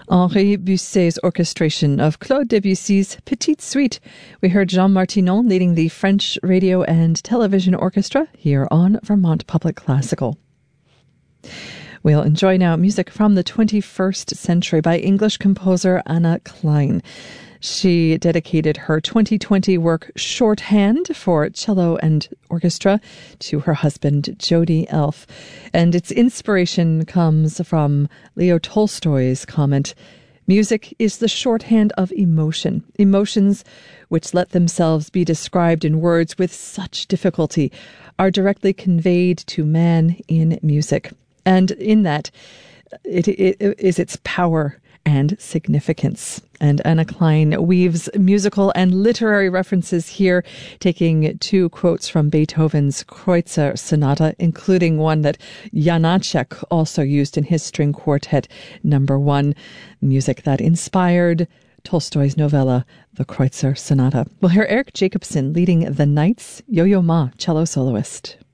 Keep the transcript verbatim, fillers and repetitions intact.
Henri Busset's orchestration of Claude Debussy's Petite Suite. We heard Jean Martinon leading the French Radio and Television Orchestra here on Vermont Public Classical. We'll enjoy now music from the twenty-first century by English composer Anna Klein. She dedicated her twenty twenty work Shorthand for cello and orchestra to her husband, Jody Elf. And its inspiration comes from Leo Tolstoy's comment, "Music is the shorthand of emotion. Emotions which let themselves be described in words with such difficulty are directly conveyed to man in music." And in that, it, it, it is its power and significance. And Anna Klein weaves musical and literary references here, taking two quotes from Beethoven's Kreutzer Sonata, including one that Janacek also used in his string quartet number one, music that inspired Tolstoy's novella, The Kreutzer Sonata. We'll hear Eric Jacobson leading the Knights, Yo-Yo Ma, cello soloist.